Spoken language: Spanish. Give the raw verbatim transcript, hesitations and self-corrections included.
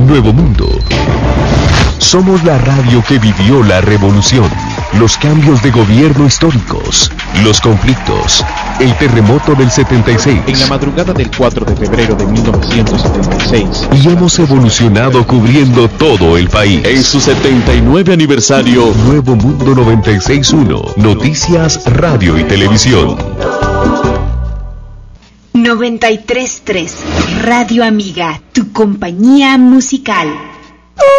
Nuevo Mundo. Somos la radio que vivió la revolución, los cambios de gobierno históricos, los conflictos, el terremoto del setenta y seis. En la madrugada del cuatro de febrero de mil novecientos setenta y seis. Y hemos evolucionado cubriendo todo el país. En su setenta y nueve aniversario, Nuevo Mundo noventa y seis punto uno. Noticias, radio y televisión. noventa y tres punto tres. Radio Amiga, tu compañía musical.